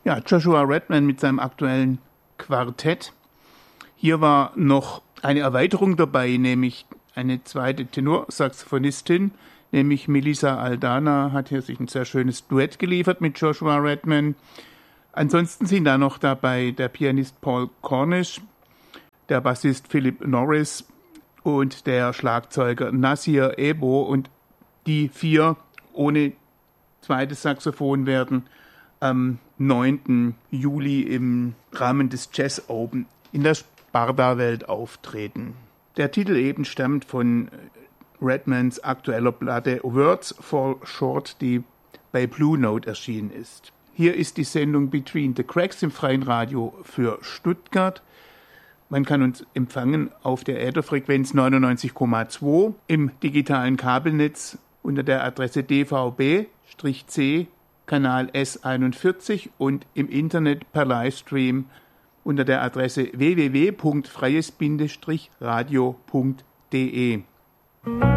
Ja, Joshua Redman mit seinem aktuellen Quartett. Hier war noch eine Erweiterung dabei, nämlich eine zweite Tenorsaxophonistin, nämlich Melissa Aldana, hat hier sich ein sehr schönes Duett geliefert mit Joshua Redman. Ansonsten sind da noch dabei der Pianist Paul Cornish, der Bassist Philip Norris und der Schlagzeuger Nasir Ebo, und die 4 ohne zweites Saxophon werden am 9. Juli im Rahmen des Jazz Open in der Sparda-Welt auftreten. Der Titel eben stammt von Redmans aktueller Platte Words Fall Short, die bei Blue Note erschienen ist. Hier ist die Sendung Between the Cracks im freien Radio für Stuttgart. Man kann uns empfangen auf der Ätherfrequenz 99,2 im digitalen Kabelnetz unter der Adresse dvb-c Kanal S41 und im Internet per Livestream unter der Adresse www.freies-radio.de.